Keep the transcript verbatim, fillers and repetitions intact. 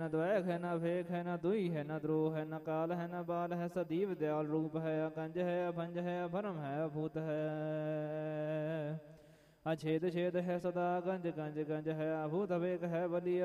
न द्वैख है न फेख है न दुई है न द्रोह है न काल है न बाल है सदीव दयाल रूप है अकंज है अभंज है अभरम है अभूत है अछेद छेद है सदा गंज गंज गंज है अभूत अवेक है बली